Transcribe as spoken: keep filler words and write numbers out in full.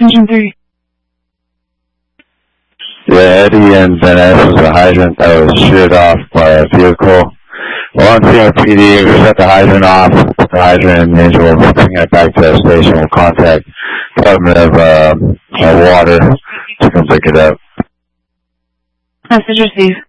Engine three. Yeah, Eddie and Van Ness was a hydrant that was sheared off by a vehicle. Well, on C R P D, we shut the hydrant off, put the hydrant in the engine, we'll bring it back to the station, we'll contact Department of uh, uh, Water to come pick it up. Message received.